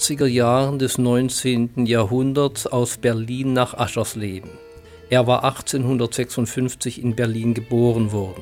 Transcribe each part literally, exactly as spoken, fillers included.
achtziger Jahren des neunzehnten Jahrhunderts aus Berlin nach Aschersleben. Er war achtzehnhundertsechsundfünfzig in Berlin geboren worden.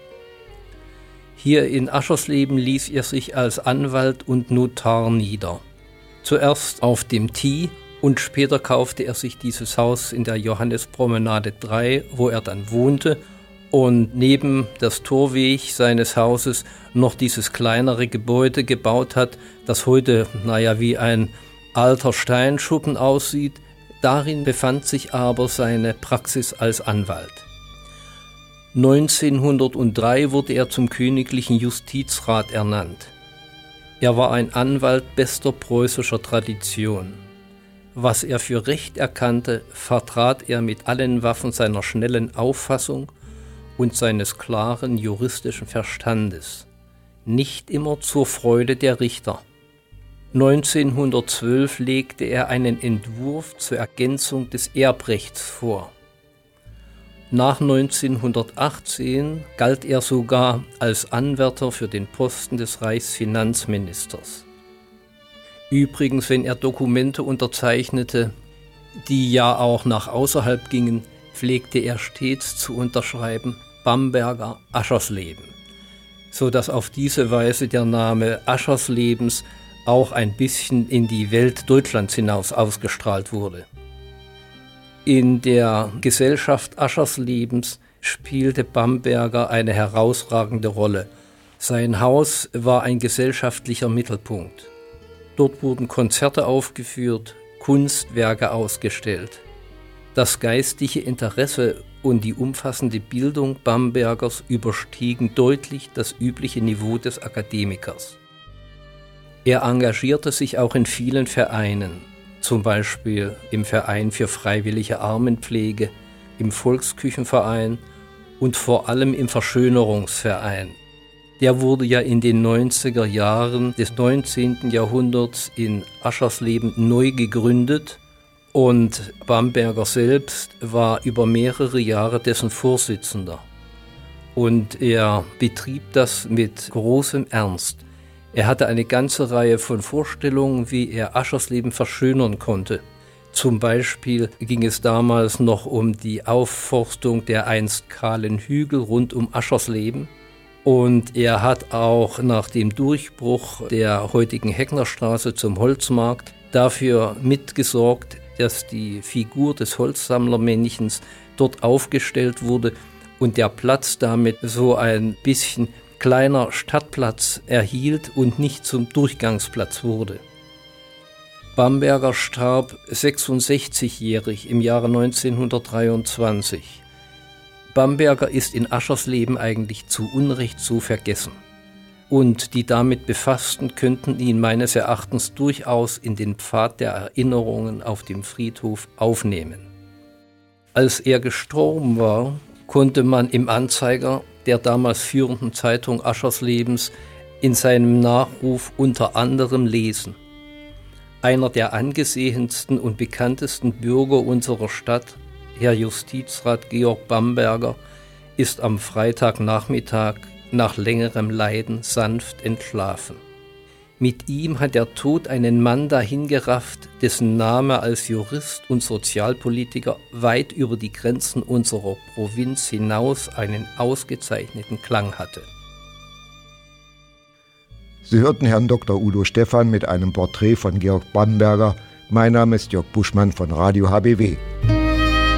Hier in Aschersleben ließ er sich als Anwalt und Notar nieder. Zuerst auf dem Thie und später kaufte er sich dieses Haus in der Johannespromenade drei, wo er dann wohnte, und neben das Torweg seines Hauses noch dieses kleinere Gebäude gebaut hat, das heute, naja, wie ein alter Steinschuppen aussieht. Darin befand sich aber seine Praxis als Anwalt. neunzehnhundertdrei wurde er zum königlichen Justizrat ernannt. Er war ein Anwalt bester preußischer Tradition. Was er für Recht erkannte, vertrat er mit allen Waffen seiner schnellen Auffassung und seines klaren juristischen Verstandes, nicht immer zur Freude der Richter. neunzehnhundertzwölf legte er einen Entwurf zur Ergänzung des Erbrechts vor. Nach neunzehnhundertachtzehn galt er sogar als Anwärter für den Posten des Reichsfinanzministers. Übrigens, wenn er Dokumente unterzeichnete, die ja auch nach außerhalb gingen, pflegte er stets zu unterschreiben Bamberger Aschersleben, so dass auf diese Weise der Name Ascherslebens auch ein bisschen in die Welt Deutschlands hinaus ausgestrahlt wurde. In der Gesellschaft Ascherslebens spielte Bamberger eine herausragende Rolle. Sein Haus war ein gesellschaftlicher Mittelpunkt. Dort wurden Konzerte aufgeführt, Kunstwerke ausgestellt. Das geistige Interesse und die umfassende Bildung Bambergers überstiegen deutlich das übliche Niveau des Akademikers. Er engagierte sich auch in vielen Vereinen, zum Beispiel im Verein für freiwillige Armenpflege, im Volksküchenverein und vor allem im Verschönerungsverein. Der wurde ja in den neunziger Jahren des neunzehnten Jahrhunderts in Aschersleben neu gegründet und Bamberger selbst war über mehrere Jahre dessen Vorsitzender. Und er betrieb das mit großem Ernst. Er hatte eine ganze Reihe von Vorstellungen, wie er Aschersleben verschönern konnte. Zum Beispiel ging es damals noch um die Aufforstung der einst kahlen Hügel rund um Aschersleben. Und er hat auch nach dem Durchbruch der heutigen Hecknerstraße zum Holzmarkt dafür mitgesorgt, dass die Figur des Holzsammlermännchens dort aufgestellt wurde und der Platz damit so ein bisschen kleiner Stadtplatz erhielt und nicht zum Durchgangsplatz wurde. Bamberger starb sechsundsechzigjährig im Jahre neunzehnhundertdreiundzwanzig. Bamberger ist in Aschersleben eigentlich zu Unrecht so vergessen. Und die damit Befassten könnten ihn meines Erachtens durchaus in den Pfad der Erinnerungen auf dem Friedhof aufnehmen. Als er gestorben war, konnte man im Anzeiger der damals führenden Zeitung Ascherslebens in seinem Nachruf unter anderem lesen: Einer der angesehensten und bekanntesten Bürger unserer Stadt, Herr Justizrat Georg Bamberger, ist am Freitagnachmittag nach längerem Leiden sanft entschlafen. Mit ihm hat der Tod einen Mann dahingerafft, dessen Name als Jurist und Sozialpolitiker weit über die Grenzen unserer Provinz hinaus einen ausgezeichneten Klang hatte. Sie hörten Herrn Doktor Udo Stephan mit einem Porträt von Georg Bamberger. Mein Name ist Jörg Buschmann von Radio H B W.